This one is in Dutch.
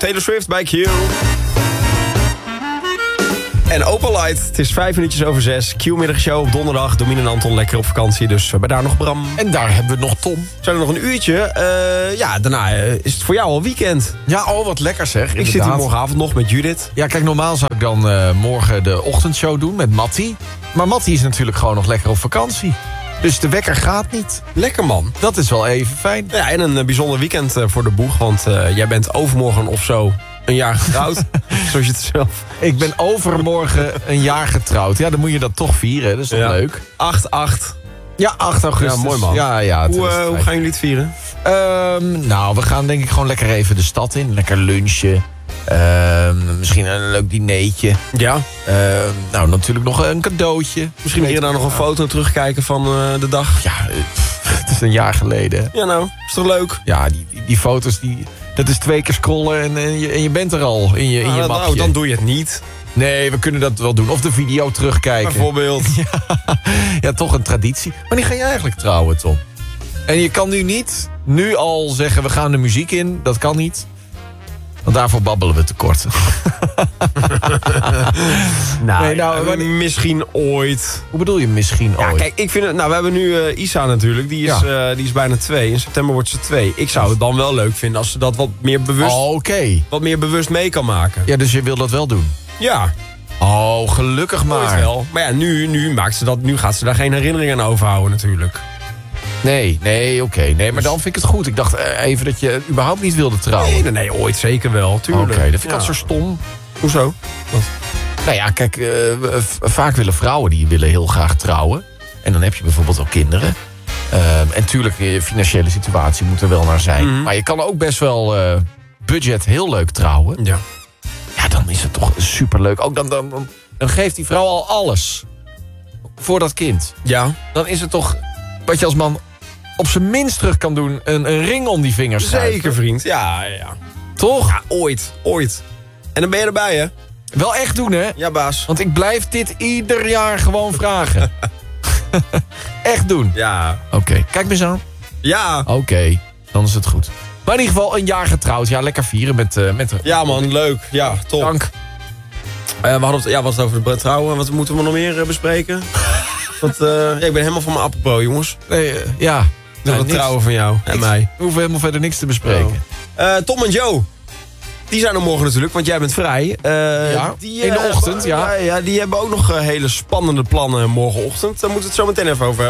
Taylor Swift bij Q. En Opalite, het is 6:05. Q-middagshow op donderdag. Domien en Anton lekker op vakantie, dus we hebben daar nog Bram. En daar hebben we nog Tom. Zijn er nog een uurtje? Daarna is het voor jou al weekend. Ja, wat lekker zeg. Ik zit hier morgenavond nog met Judith. Ja, kijk, normaal zou ik dan morgen de ochtendshow doen met Mattie. Maar Mattie is natuurlijk gewoon nog lekker op vakantie. Dus de wekker gaat niet. Lekker man. Dat is wel even fijn. Ja, en een bijzonder weekend voor de boeg. Want jij bent overmorgen of zo een jaar getrouwd. Zoals je het zelf... Ik ben overmorgen een jaar getrouwd. Ja, dan moet je dat toch vieren. Dat is toch leuk? 8/8. Ja, 8 augustus. Ja, mooi man. Ja, hoe gaan jullie het vieren? Nou, we gaan denk ik gewoon lekker even de stad in. Lekker lunchen. Misschien een leuk dinertje. Ja. Nou, natuurlijk nog een cadeautje. Misschien hier dan nog een foto terugkijken van de dag. Ja, het is een jaar geleden. Ja nou, is toch leuk? Ja, die foto's, dat is 2 keer scrollen en je bent er al in je mapje. Nou, dan doe je het niet. Nee, we kunnen dat wel doen. Of de video terugkijken. Bijvoorbeeld. Ja, toch een traditie. Wanneer ga je eigenlijk trouwen, Tom? En je kan nu al zeggen, we gaan de muziek in. Dat kan niet. Want daarvoor babbelen we te kort. Misschien ooit. Hoe bedoel je misschien ooit? Kijk, ik vind het... Nou, we hebben nu Isa natuurlijk. Die is bijna 2. In september wordt ze 2. Ik zou het dan wel leuk vinden als ze dat wat meer bewust... Wat meer bewust mee kan maken. Ja, dus je wil dat wel doen? Ja. Oh, gelukkig maar. Ooit wel. Maar ja, nu gaat ze daar geen herinnering aan overhouden natuurlijk. Nee, oké. Nee, maar dan vind ik het goed. Ik dacht even dat je überhaupt niet wilde trouwen. Nee, ooit zeker wel, tuurlijk. Oké, dat vind ik altijd zo stom. Hoezo? Wat? Nou ja, kijk, vaak willen vrouwen die willen heel graag trouwen. En dan heb je bijvoorbeeld ook kinderen. En tuurlijk, je financiële situatie moet er wel naar zijn. Mm-hmm. Maar je kan ook best wel budget heel leuk trouwen. Ja. Ja, dan is het toch superleuk. Ook dan geeft die vrouw al alles voor dat kind. Ja. Dan is het toch, wat je als man op zijn minst terug kan doen, een ring om die vingers schuiven. Zeker, vriend. Ja. Toch? Ja, ooit. En dan ben je erbij, hè? Wel echt doen, hè? Ja, baas. Want ik blijf dit ieder jaar gewoon vragen. Echt doen. Ja. Oké. Kijk me eens aan. Ja. Oké, dan is het goed. Maar in ieder geval een jaar getrouwd. Ja, lekker vieren met Ja, man. Leuk. Ja, top. Dank. We hadden het over de trouwen. Wat moeten we nog meer bespreken? Want ik ben helemaal van mijn apropos, jongens. Nee, Het trouwen van jou en mij. We hoeven helemaal verder niks te bespreken. Tom en Joe. Die zijn er morgen natuurlijk, want jij bent vrij. In de ochtend, ja. Ja, die hebben ook nog hele spannende plannen morgenochtend. Daar moeten we het zo meteen even over hebben.